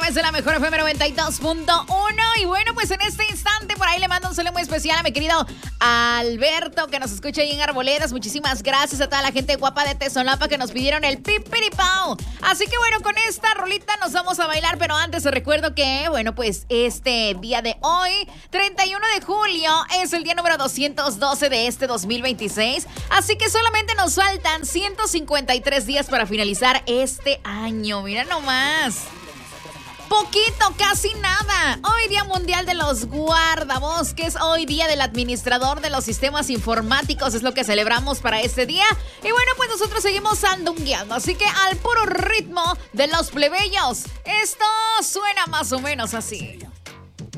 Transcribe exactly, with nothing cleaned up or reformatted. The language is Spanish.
través de la mejor F M noventa y dos punto uno. Y bueno, pues en este instante por ahí le mando un saludo muy especial a mi querido Alberto, que nos escucha ahí en Arboledas. Muchísimas gracias a toda la gente guapa de Tezonapa que nos pidieron el pipiripao. Así que bueno, con esta rolita nos vamos a bailar, pero antes te recuerdo que, bueno, pues este día de hoy, treinta y uno de julio, es el día número doscientos doce de este dos mil veintiséis. Así que solamente nos faltan ciento cincuenta y tres días para finalizar este año. Mira nomás. Poquito, casi nada. Hoy Día Mundial de los Guardabosques, hoy Día del Administrador de los Sistemas Informáticos, es lo que celebramos para este día. Y bueno, pues nosotros seguimos sandungueando, así que al puro ritmo de los plebeyos. Esto suena más o menos así.